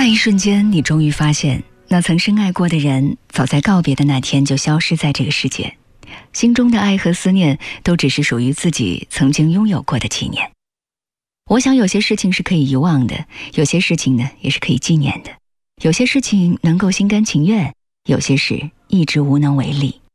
那一瞬间，你终于发现，那曾深爱过的人，早在告别的那天就消失在这个世界。心中的爱和思念，都只是属于自己曾经拥有过的纪念。我想有些事情是可以遗忘的，有些事情呢，也是可以纪念的。有些事情能够心甘情愿，有些事一直无能为力。